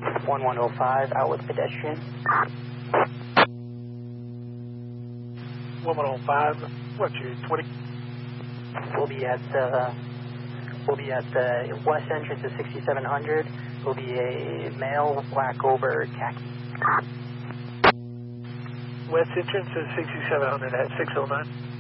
1105, out with pedestrian. 1105, what's your 20? We'll be at the west entrance of 6700. Will be a male, black over, khaki. West entrance is 6700 at 609.